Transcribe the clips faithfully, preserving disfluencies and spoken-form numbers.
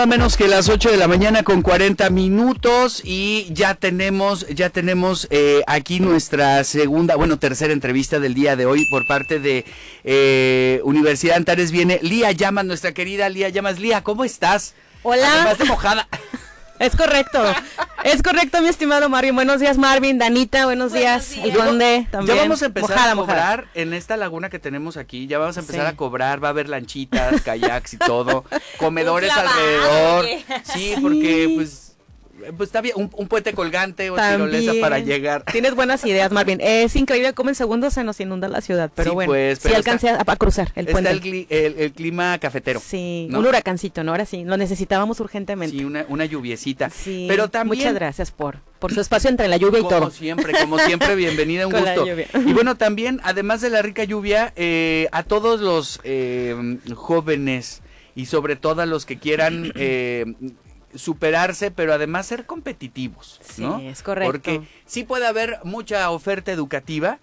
A menos que las ocho de la mañana con cuarenta minutos y ya tenemos, ya tenemos eh, aquí nuestra segunda, bueno, tercera entrevista del día de hoy por parte de eh, Universidad Antares. Viene Lía Llamas, nuestra querida Lía Llamas. Lía, ¿cómo estás? Hola. Además de mojada. Es correcto, es correcto, mi estimado Marvin. Buenos días, Marvin, Danita, buenos, buenos días, días. El Conde también. Ya vamos a empezar mojada, a cobrar mojada. en esta laguna que tenemos aquí, ya vamos a empezar Sí. a cobrar, va a haber lanchitas, kayaks y todo, comedores clavado, alrededor. ¿qué? Sí, Sí. porque pues... Pues está bien, un, un puente colgante o También. tirolesa para llegar. Tienes buenas ideas, Marvin. Es increíble cómo en segundos se nos inunda la ciudad, pero Sí, bueno, pues, pero sí alcancé a, a cruzar el Está puente. el, cli- el, el clima cafetero. Sí, ¿no? un huracancito, ¿no? Ahora sí, lo necesitábamos urgentemente. Sí, una, una lluviecita. Sí, Pero también, muchas gracias por, por su espacio entre la lluvia y como todo. siempre, como siempre, bienvenida, un Con la gusto. lluvia. Y bueno, también, además de la rica lluvia, eh, a todos los eh, jóvenes y sobre todo a los que quieran eh, superarse, pero además ser competitivos, ¿no? Sí, es correcto. Porque sí puede haber mucha oferta educativa,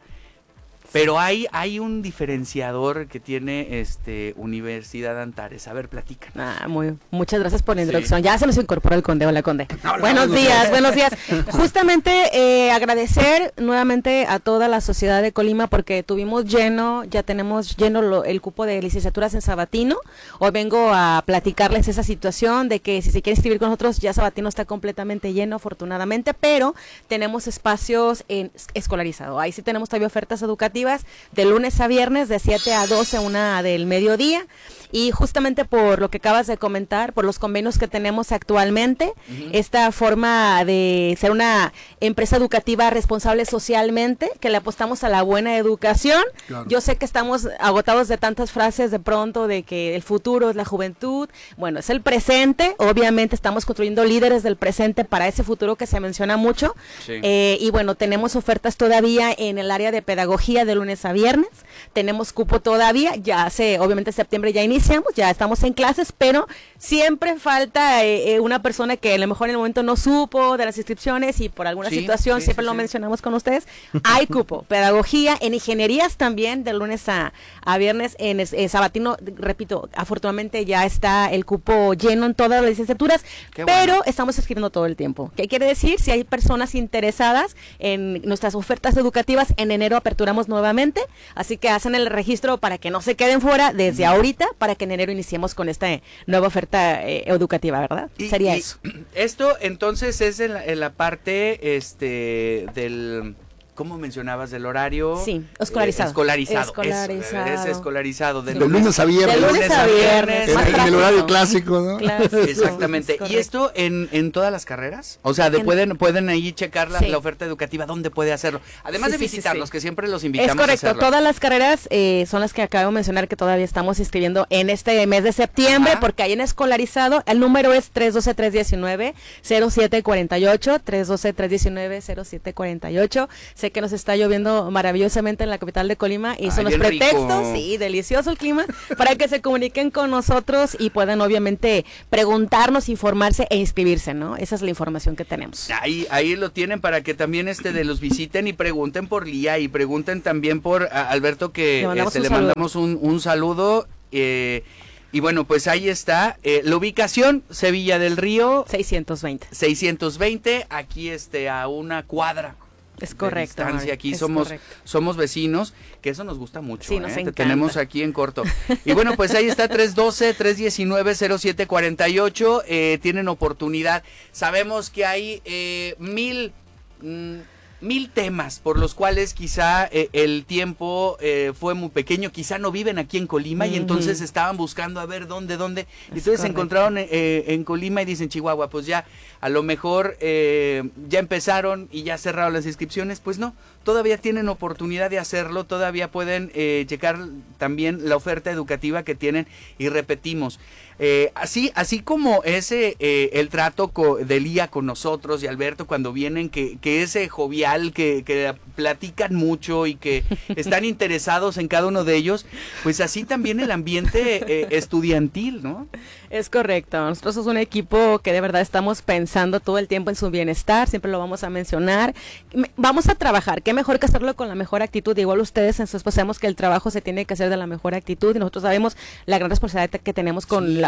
pero hay, hay un diferenciador que tiene este Universidad Antares. A ver, platícanos. Ah, muy, muchas gracias por la Sí. introducción. Ya se nos incorporó el Conde. Hola, Conde. Hola, buenos buenos días, días. buenos días. Justamente eh, agradecer nuevamente a toda la sociedad de Colima porque tuvimos lleno, ya tenemos lleno lo, el cupo de licenciaturas en Sabatino. Hoy vengo a platicarles esa situación de que si se quiere inscribir con nosotros, ya Sabatino está completamente lleno, afortunadamente, pero tenemos espacios en escolarizado. Ahí sí tenemos todavía ofertas educativas de lunes a viernes de siete a doce, una del mediodía, y justamente por lo que acabas de comentar, por los convenios que tenemos actualmente, uh-huh. esta forma de ser una empresa educativa responsable socialmente, que le apostamos a la buena educación. Claro. Yo sé que estamos agotados de tantas frases de pronto de que el futuro es la juventud, bueno, es el presente, obviamente estamos construyendo líderes del presente para ese futuro que se menciona mucho, sí. eh, y bueno, tenemos ofertas todavía en el área de pedagogía de lunes a viernes, tenemos cupo todavía, ya hace, obviamente septiembre ya iniciamos, ya estamos en clases, pero siempre falta eh, una persona que a lo mejor en el momento no supo de las inscripciones y por alguna sí, situación, sí, siempre sí, lo sí. mencionamos con ustedes, hay cupo, pedagogía, en ingenierías también, de lunes a, a viernes, en, en Sabatino, repito, afortunadamente ya está el cupo lleno en todas las licenciaturas, Qué pero bueno. estamos escribiendo todo el tiempo. ¿Qué quiere decir? Si hay personas interesadas en nuestras ofertas educativas, en enero aperturamos nuevamente, así que hacen el registro para que no se queden fuera desde ahorita, para que en enero iniciemos con esta nueva oferta eh, educativa, ¿verdad? Y, Sería y eso. Esto entonces es en la, en la parte este del... ¿Cómo mencionabas del horario? Sí, escolarizado. Eh, escolarizado. Escolarizado. Es, es escolarizado. De, de lunes a viernes. De lunes a viernes. En, en el horario clásico, ¿no? Clásico, exactamente. ¿Y esto en, en todas las carreras? O sea, de, en, pueden pueden ahí checar la, sí. la oferta educativa, ¿dónde puede hacerlo? Además sí, de visitarlos, sí, sí, sí. que siempre los invitamos a hacerlo. Es correcto. A hacerlo. Todas las carreras eh, son las que acabo de mencionar que todavía estamos inscribiendo en este mes de septiembre, Ajá. porque hay en escolarizado. El número es tres uno dos, tres uno nueve, cero siete cuatro ocho, tres uno dos, tres uno nueve, cero siete cuatro ocho. Sé que nos está lloviendo maravillosamente en la capital de Colima y Ay, son los pretextos, rico. sí, delicioso el clima, para que se comuniquen con nosotros y puedan obviamente preguntarnos, informarse e inscribirse, ¿no? Esa es la información que tenemos. Ahí, ahí lo tienen para que también este de los visiten y pregunten por Lía y pregunten también por a Alberto, que le mandamos, este, un, le saludo. mandamos un, un saludo. Eh, Y bueno, pues ahí está, eh, la ubicación, Sevilla del Río. seiscientos veinte. seiscientos veinte, aquí este, a una cuadra. Es correcto. Distancia. Aquí es somos correcto. somos vecinos, que eso nos gusta mucho. Sí, nos ¿eh? encanta. Te tenemos aquí en corto. Y bueno, pues ahí está tres uno dos, tres uno nueve, cero siete cuatro ocho. Eh, tienen oportunidad. Sabemos que hay eh, mil... Mmm, mil temas por los cuales quizá eh, el tiempo eh, fue muy pequeño, quizá no viven aquí en Colima uh-huh. y entonces estaban buscando a ver dónde, dónde, y entonces se encontraron eh, en Colima y dicen Chihuahua, pues ya a lo mejor eh, ya empezaron y ya cerraron las inscripciones, pues no, todavía tienen oportunidad de hacerlo, todavía pueden eh, checar también la oferta educativa que tienen y repetimos, eh, así así como ese eh, el trato co- de Lía con nosotros y Alberto cuando vienen, que, que ese jovial, que, que platican mucho y que están interesados en cada uno de ellos, pues así también el ambiente eh, estudiantil, ¿no? Es correcto, nosotros somos un equipo que de verdad estamos pensando todo el tiempo en su bienestar, siempre lo vamos a mencionar, vamos a trabajar, qué mejor que hacerlo con la mejor actitud, igual ustedes en su esposa sabemos que el trabajo se tiene que hacer de la mejor actitud y nosotros sabemos la gran responsabilidad que tenemos con sí. la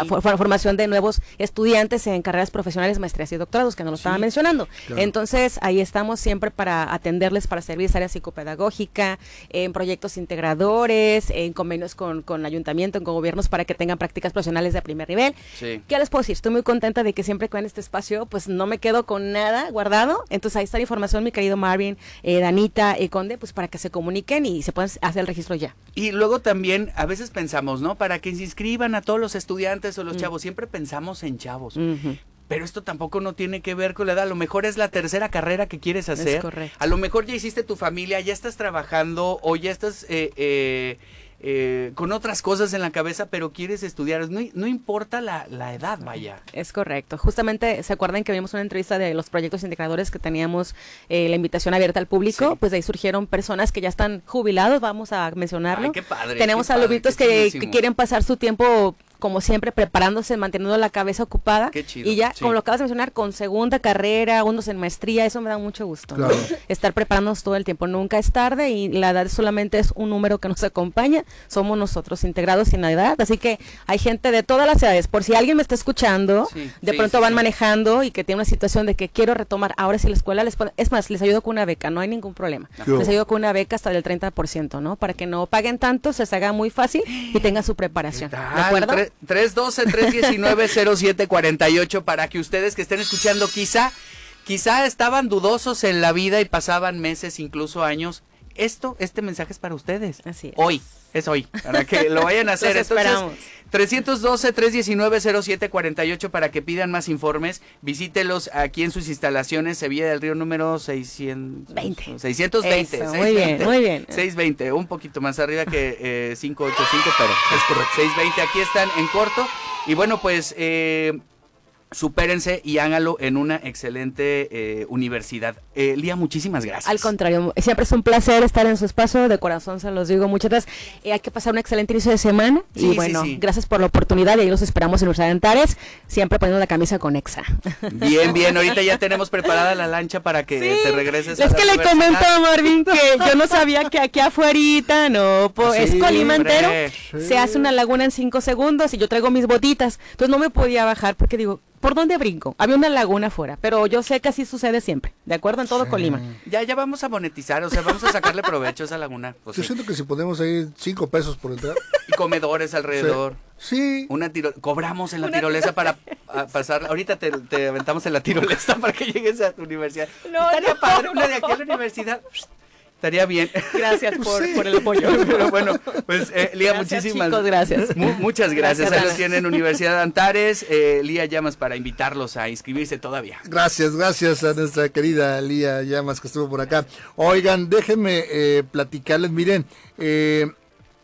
la for formación de nuevos estudiantes en carreras profesionales, maestrías y doctorados, que nos lo sí, estaban mencionando. Claro. Entonces, ahí estamos siempre para atenderles, para servir esa área psicopedagógica, en proyectos integradores, en convenios con, con ayuntamiento, con gobiernos, para que tengan prácticas profesionales de primer nivel. Sí. ¿Qué les puedo decir? Estoy muy contenta de que siempre que en este espacio, pues no me quedo con nada guardado. Entonces, ahí está la información, mi querido Marvin, eh, Danita, eh, Conde, pues para que se comuniquen y se puedan hacer el registro ya. Y luego también, a veces pensamos, ¿no? Para que se inscriban a todos los estudiantes o los mm. chavos, siempre pensamos en chavos. Mm-hmm. Pero esto tampoco no tiene que ver con la edad. A lo mejor es la tercera carrera que quieres hacer. Es correcto. A lo mejor ya hiciste tu familia, ya estás trabajando o ya estás eh, eh, eh, con otras cosas en la cabeza, pero quieres estudiar. No, no importa la, la edad, vaya. Es correcto. Justamente, ¿se acuerdan que vimos una entrevista de los proyectos integradores que teníamos eh, la invitación abierta al público? Sí. Pues de ahí surgieron personas que ya están jubilados, vamos a mencionarlo. Ay, qué padre. Tenemos qué alumnitos que, que quieren pasar su tiempo, como siempre, preparándose, manteniendo la cabeza ocupada. Qué chido. Y ya, sí. como lo acabas de mencionar, con segunda carrera, unos en maestría, eso me da mucho gusto. Claro. ¿no? Estar preparándonos todo el tiempo. Nunca es tarde y la edad solamente es un número que nos acompaña. Somos nosotros integrados sin la edad. Así que hay gente de todas las edades. Por si alguien me está escuchando, sí, de sí, pronto sí, van sí. manejando y que tiene una situación de que quiero retomar ahora sí la escuela, les puedo, es más, les ayudo con una beca, no hay ningún problema. Yo. Les ayudo con una beca hasta del treinta por ciento, ¿no? Para que no paguen tanto, se les haga muy fácil y tengan su preparación. ¿De acuerdo? tres doce, tres diecinueve, cero siete cuarenta y ocho para que ustedes que estén escuchando quizá, quizá estaban dudosos en la vida y pasaban meses, incluso años. Esto, este mensaje es para ustedes. Así es. Hoy, es hoy, para que lo vayan a hacer. Los esperamos. tres doce, tres diecinueve, cero siete cuarenta y ocho para que pidan más informes. Visítelos aquí en sus instalaciones, Sevilla del Río número seiscientos veinte. seiscientos veinte. Eso, muy bien, muy bien. seiscientos veinte, un poquito más arriba que eh, quinientos ochenta y cinco, pero es correcto. seiscientos veinte, aquí están en corto. Y bueno, pues eh, supérense y háganlo en una excelente eh, universidad. Eh, Lía, muchísimas gracias. Al contrario, siempre es un placer estar en su espacio, de corazón se los digo muchas gracias. Eh, hay que pasar un excelente inicio de semana sí, y bueno, sí, sí. gracias por la oportunidad y ahí los esperamos en Universidad de Antares, siempre poniendo la camisa con Exa. Bien, bien, ahorita ya tenemos preparada la lancha para que sí, te regreses es a la que le comento a Marvin que yo no sabía que aquí afuerita, no, po, sí, es Colima entero, sí. Se hace una laguna en cinco segundos y yo traigo mis botitas, entonces no me podía bajar porque digo, ¿por dónde brinco? Había una laguna afuera, pero yo sé que así sucede siempre, ¿de acuerdo? En todo sí. Colima. Ya, ya vamos a monetizar, o sea, vamos a sacarle provecho a esa laguna. Pues yo sí. siento que si ponemos ahí cinco pesos por entrar. Y comedores alrededor. Sí. sí. Una tiro cobramos en la tirolesa para a, pasar. Ahorita te, te aventamos en la tirolesa para que llegues a tu universidad. No, Estaría no. padre una de aquí a la universidad. Estaría bien. Gracias por, sí. por el apoyo. Pero bueno, pues eh, Lía, gracias, muchísimas chicos, gracias. Mu muchas gracias. gracias Ahí los tienen Universidad de Antares. Eh, Lía Llamas para invitarlos a inscribirse todavía. Gracias, gracias a nuestra querida Lía Llamas que estuvo por acá. Oigan, déjenme eh, platicarles, miren, eh,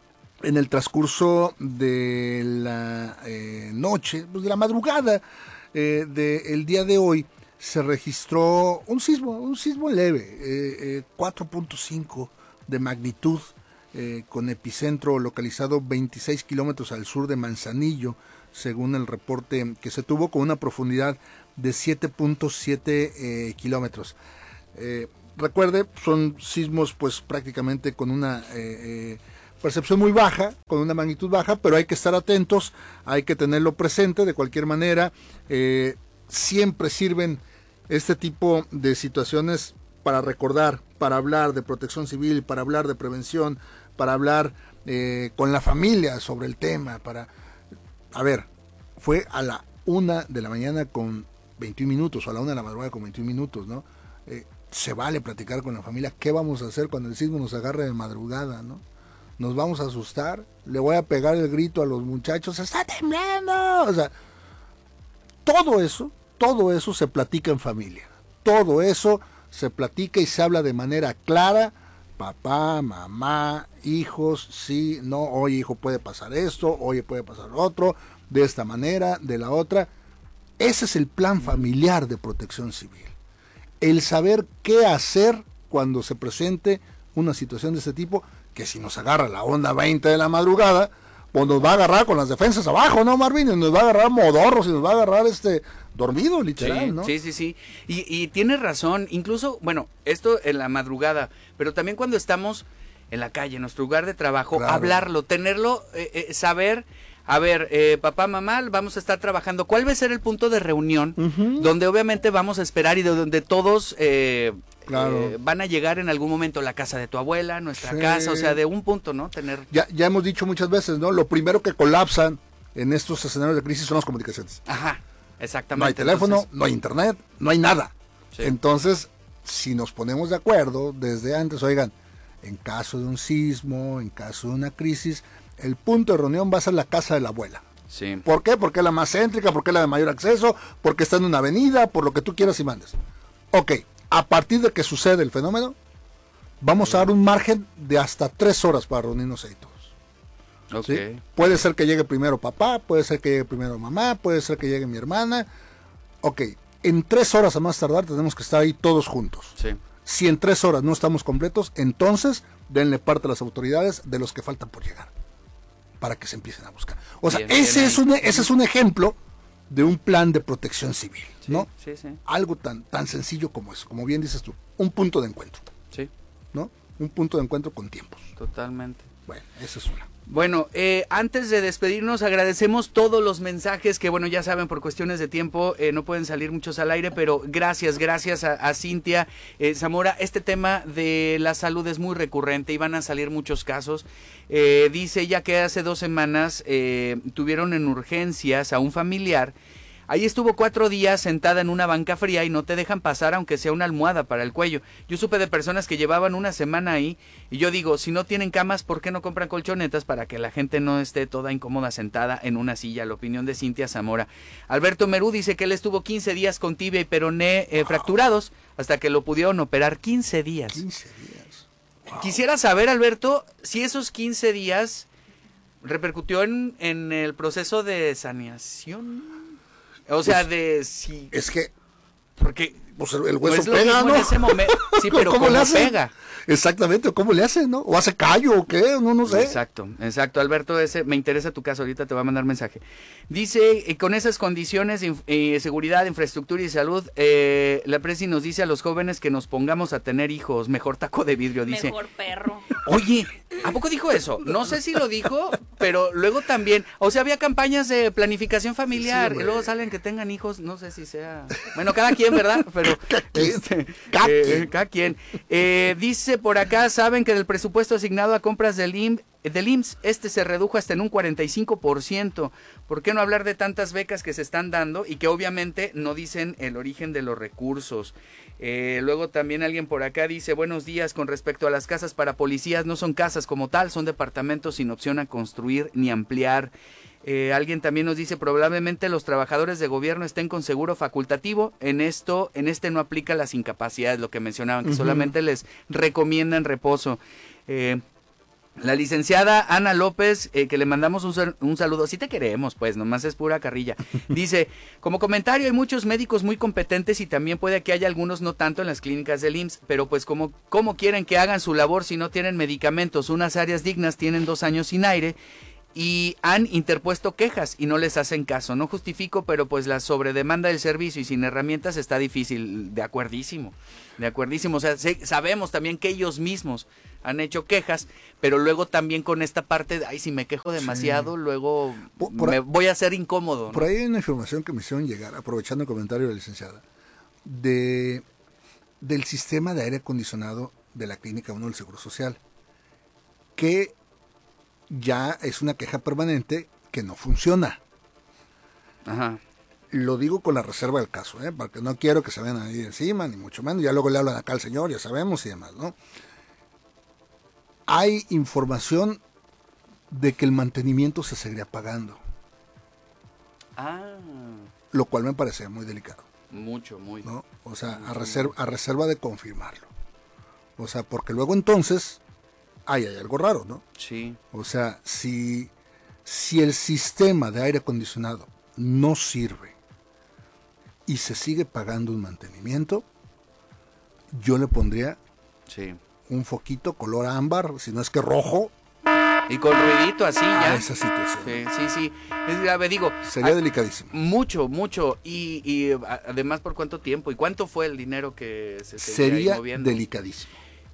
en el transcurso de la eh, noche, pues de la madrugada eh, del día de hoy, se registró un sismo, un sismo leve, eh, eh, cuatro punto cinco de magnitud, eh, con epicentro localizado veintiséis kilómetros al sur de Manzanillo, según el reporte que se tuvo, con una profundidad de siete punto siete eh, kilómetros. Eh, recuerde, son sismos pues prácticamente con una eh, eh, percepción muy baja, con una magnitud baja, pero hay que estar atentos, hay que tenerlo presente de cualquier manera. eh, Siempre sirven este tipo de situaciones para recordar, para hablar de protección civil, para hablar de prevención, para hablar eh, con la familia sobre el tema. Para, a ver, fue a la una de la mañana con veintiún minutos, o a la una de la madrugada con veintiún minutos, ¿no? Eh, se vale platicar con la familia. ¿Qué vamos a hacer cuando el sismo nos agarre de madrugada, no? ¿Nos vamos a asustar? ¿Le voy a pegar el grito a los muchachos? ¡Está temblando! O sea, todo eso, todo eso se platica en familia. Todo eso se platica y se habla de manera clara. Papá, mamá, hijos, sí, no, oye hijo, puede pasar esto, oye puede pasar otro, de esta manera, de la otra. Ese es el plan familiar de protección civil. El saber qué hacer cuando se presente una situación de este tipo, que si nos agarra la onda veinte de la madrugada, pues nos va a agarrar con las defensas abajo, ¿no, Marvin? Y nos va a agarrar modorros y nos va a agarrar este dormido, literal, sí, ¿no? Sí, sí, sí. Y, y tienes razón, incluso, bueno, esto en la madrugada, pero también cuando estamos en la calle, en nuestro lugar de trabajo, claro. Hablarlo, tenerlo, eh, eh, saber a ver, eh, papá, mamá, vamos a estar trabajando. ¿Cuál va a ser el punto de reunión? Uh-huh. Donde obviamente vamos a esperar y de donde todos eh, claro. eh, van a llegar en algún momento, la casa de tu abuela, nuestra sí. casa, o sea, de un punto, ¿no? Tener... Ya, ya hemos dicho muchas veces, ¿no? Lo primero que colapsan en estos escenarios de crisis son las comunicaciones. Ajá, exactamente. No hay teléfono, entonces... no hay internet, no hay nada. Sí. Entonces, si nos ponemos de acuerdo desde antes, oigan, en caso de un sismo, en caso de una crisis, el punto de reunión va a ser la casa de la abuela. Sí. ¿Por qué? Porque es la más céntrica, porque es la de mayor acceso, porque está en una avenida, por lo que tú quieras y mandes. Ok, a partir de que sucede el fenómeno, vamos sí. a dar un margen de hasta tres horas para reunirnos ahí todos. Okay. ¿Sí? Puede ser que llegue primero papá, puede ser que llegue primero mamá, puede ser que llegue mi hermana. Ok, en tres horas a más tardar tenemos que estar ahí todos juntos. Sí. Si en tres horas no estamos completos, entonces denle parte a las autoridades de los que faltan por llegar, para que se empiecen a buscar. O sea, bien, ese, bien es un, ese es un ejemplo de un plan de protección civil, sí, ¿no? Sí, sí. Algo tan, tan sencillo como eso, como bien dices tú, un punto de encuentro. Sí. ¿No? Un punto de encuentro con tiempos. Totalmente. Bueno, esa es una. Bueno, eh, antes de despedirnos, agradecemos todos los mensajes que, bueno, ya saben, por cuestiones de tiempo eh, no pueden salir muchos al aire, pero gracias, gracias a, a Cintia eh, Zamora. Este tema de la salud es muy recurrente y van a salir muchos casos. Eh, dice ella que hace dos semanas eh, tuvieron en urgencias a un familiar. Ahí estuvo cuatro días sentada en una banca fría y no te dejan pasar aunque sea una almohada para el cuello. Yo supe de personas que llevaban una semana ahí y yo digo, si no tienen camas, ¿por qué no compran colchonetas para que la gente no esté toda incómoda sentada en una silla? La opinión de Cintia Zamora. Alberto Merú dice que él estuvo quince días con tibia y peroné eh, fracturados hasta que lo pudieron operar. quince días. quince días. Wow. Quisiera saber, Alberto, si esos quince días repercutió en, en el proceso de saneación. O sea, pues, de si... Es que... Porque... Pues el, el hueso no pega, ¿no? En ese momento. Sí, pero ¿cómo, ¿cómo le hace? Pega? Exactamente, ¿cómo le hace, no? ¿O hace callo o qué? No, no sé. Exacto, exacto. Alberto, ese me interesa tu caso, ahorita te voy a mandar mensaje. Dice, eh, con esas condiciones de eh, seguridad, infraestructura y salud, eh, la Presi nos dice a los jóvenes que nos pongamos a tener hijos. Mejor taco de vidrio, dice. Mejor perro. Oye, ¿a poco dijo eso? No sé si lo dijo, pero luego también, o sea, había campañas de planificación familiar, sí, y luego salen que tengan hijos, no sé si sea... Bueno, cada quien, ¿verdad? Pero... Cada quien. Este, cada, eh, quien. cada quien. Eh, dice por acá, saben que del presupuesto asignado a compras del I M S S, del I M S S, este se redujo hasta en un cuarenta y cinco por ciento. ¿Por qué no hablar de tantas becas que se están dando y que obviamente no dicen el origen de los recursos? Eh, luego también alguien por acá dice, buenos días, con respecto a las casas para policías, no son casas como tal, son departamentos sin opción a construir ni ampliar. Eh, alguien también nos dice, probablemente los trabajadores de gobierno estén con seguro facultativo, en esto, en este no aplica las incapacidades, lo que mencionaban, que uh-huh. solamente les recomiendan reposo. Eh, La licenciada Ana López, eh, que le mandamos un, un saludo, sí te queremos, pues, nomás es pura carrilla. Dice, como comentario, hay muchos médicos muy competentes y también puede que haya algunos no tanto en las clínicas del I M S S, pero pues como cómo quieren que hagan su labor si no tienen medicamentos. Unas áreas dignas tienen dos años sin aire y han interpuesto quejas y no les hacen caso. No justifico, pero pues la sobredemanda del servicio y sin herramientas está difícil. De acuerdísimo, de acuerdísimo. O sea, sé, sabemos también que ellos mismos han hecho quejas, pero luego también con esta parte de, ay, si me quejo demasiado, sí. luego por, por me ahí, voy a ser incómodo, ¿no? Por ahí hay una información que me hicieron llegar, aprovechando el comentario de la licenciada, de del sistema de aire acondicionado de la Clínica uno del Seguro Social, que ya es una queja permanente que no funciona. Ajá. Lo digo con la reserva del caso, ¿eh? Porque no quiero que se vean ahí encima, ni mucho menos. Ya luego le hablan acá al señor, ya sabemos y demás, ¿no? Hay información de que el mantenimiento se seguiría pagando. Ah. Lo cual me parece muy delicado. Mucho, muy. ¿No? O sea, a reserva, a reserva de confirmarlo. O sea, porque luego entonces hay, hay algo raro, ¿no? Sí. O sea, si, si el sistema de aire acondicionado no sirve y se sigue pagando un mantenimiento, yo le pondría sí. un foquito color ámbar, si no es que rojo. Y con ruidito así ya. Esa situación. Sí, sí, sí. Es grave, digo. Sería a, delicadísimo. Mucho, mucho. Y, y además, ¿por cuánto tiempo? ¿Y cuánto fue el dinero que se sería moviendo? Delicadísimo.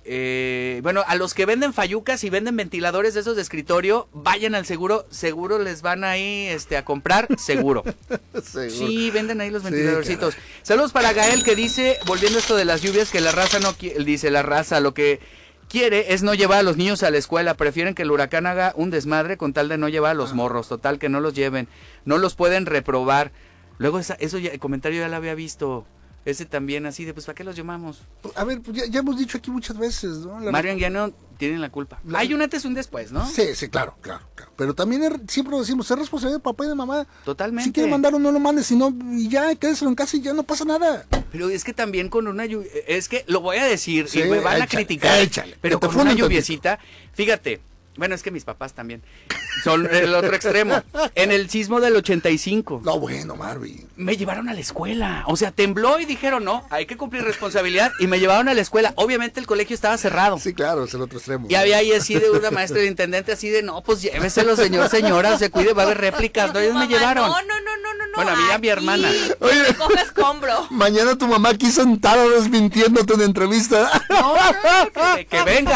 Eh, bueno, a los que venden fayucas y venden ventiladores de esos de escritorio, vayan al seguro, seguro les van ahí este, a comprar, seguro. Seguro. Sí, venden ahí los Sí, ventiladorcitos. caray. Saludos para Gael que dice, volviendo a esto de las lluvias, que la raza no quiere, dice la raza, lo que quiere es no llevar a los niños a la escuela, prefieren que el huracán haga un desmadre con tal de no llevar a los morros, total que no los lleven, no los pueden reprobar. Luego esa, eso ya, el comentario ya lo había visto. Ese también así de, pues, ¿para qué los llamamos? A ver, pues ya, ya hemos dicho aquí muchas veces, ¿no? La Mario Anguiano tienen la culpa. La- Hay un antes y un después, ¿no? Sí, sí, claro, claro, claro. Pero también er- siempre lo decimos, es responsabilidad de papá y de mamá. Totalmente. Si quiere mandar no lo mande, si no, y ya, quédeselo en casa y ya no pasa nada. Pero es que también con una lluvia, es que lo voy a decir Sí, y me van a échale, criticar, échale, pero que te con una funen tantito. lluviecita, fíjate, bueno, es que mis papás también son el otro extremo. En el sismo del ochenta y cinco, No, bueno, Marvin. me llevaron a la escuela, o sea, tembló y dijeron, no, hay que cumplir responsabilidad, y me llevaron a la escuela. Obviamente el colegio estaba cerrado. Sí, claro, es el otro extremo. Y había ahí así de una maestra de intendente así de, no, pues lléveselo, señor, señora, se cuide, va a haber réplicas. No, ellos me Mamá, llevaron. No, no, no, no, no, no. Bueno, a mí y a mi aquí hermana. Oye. me coge escombro. Mañana tu mamá aquí sentada desmintiéndote en entrevista. No, no, que, que venga.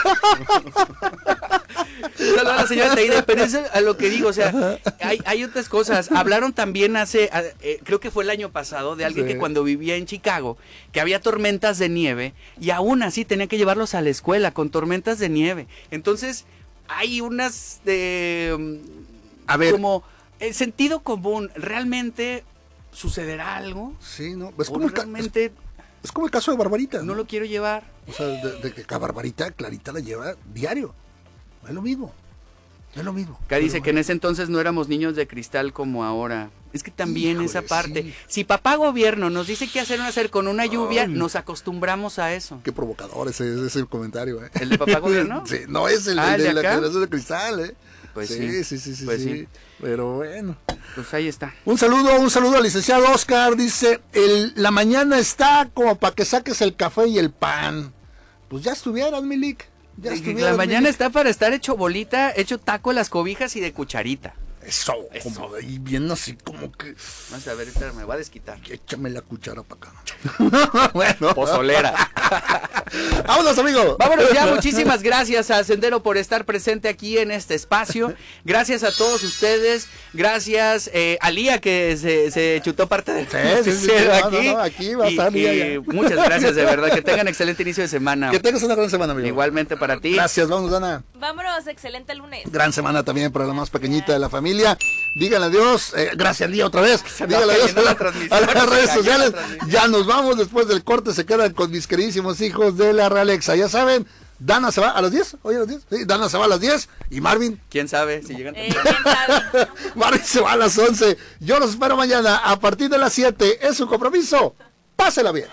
Saludos a la señora Teide, pero eso es a lo que digo, o sea, hay, hay otras cosas. Hablaron también hace, a- eh, creo que fue el año pasado, de alguien Sí. que cuando vivía en Chicago, que había tormentas de nieve y aún así tenía que llevarlos a la escuela con tormentas de nieve. Entonces, hay unas de... A ver. Como el sentido común, ¿realmente sucederá algo? Sí, no, es ¿O como, el ca- es, realmente es como el caso de Barbarita. no lo quiero llevar? O sea, de, de que a Barbarita, Clarita la lleva diario. Es lo mismo. Es lo mismo. Acá dice Pero que en bueno. ese entonces no éramos niños de cristal como ahora. Es que también Híjole, esa parte. sí. Si papá gobierno nos dice qué hacer o no hacer con una lluvia, Ay. nos acostumbramos a eso. Qué provocador ese, ese es el comentario, ¿eh? ¿El de papá gobierno? Sí, no es el, Ah, el ¿el de, de la acá? generación de cristal, ¿eh? Pues sí, sí, sí, sí, sí, pues sí. sí. Pero bueno. Pues ahí está. Un saludo, un saludo al licenciado Oscar. Dice, el, la mañana está como para que saques el café y el pan. Pues ya estuvieras, Milik. Ya La estuvieras, mañana Milik. está para estar hecho bolita, hecho taco en las cobijas y de cucharita. Eso, Eso. como de ahí bien así como que... Vamos a ver, ahorita me voy a desquitar. Échame la cuchara para acá. Bueno. Pozolera. Vámonos, amigo. Vámonos ya, muchísimas gracias a Sendero por estar presente aquí en este espacio. Gracias a todos ustedes. Gracias eh, a Lía que se, se chutó parte del Sí, sí, sí, sí. No, no, no, aquí va a estar Y- Lía y ya. muchas gracias, de verdad. Que tengan excelente inicio de semana. Que tengas una gran semana, amigo. Igualmente para ti. Gracias, vamos, Ana. Vámonos, excelente lunes. Gran semana también para la más pequeñita de la familia. Díganle adiós. Eh, gracias, Lía, otra vez. Se me va Díganle adiós cayendo a, la la- transmisión, a las se redes cayó sociales. la transmisión. Ya nos vamos. Después del corte se quedan con mis queridísimos hijos de la Realexa. Ya saben, Dana se va a las diez. Oye, a las diez. Sí, Dana se va a las diez. Y Marvin, ¿Quién sabe si llegan Eh, temprano? ¿quién sabe? Marvin se va a las once. Yo los espero mañana a partir de las siete. Es su compromiso. Pásela bien.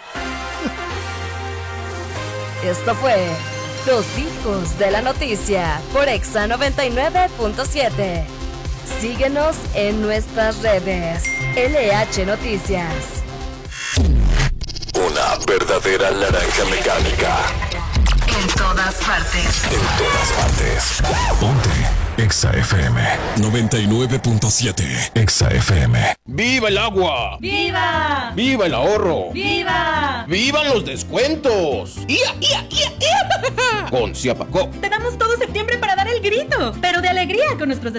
Esto fue Los Hijos de la Noticia por Exa noventa y nueve punto siete. Síguenos en nuestras redes. L H Noticias. Una verdadera naranja mecánica. En todas partes. En todas partes. Ponte Exa F M noventa y nueve punto siete. Exa F M. ¡Viva el agua! ¡Viva! ¡Viva el ahorro! ¡Viva! ¡Vivan los descuentos! ¡Ia, ia, ia, ia! Con Ciapacop. Tenemos todo septiembre para dar el grito, pero de alegría con nuestros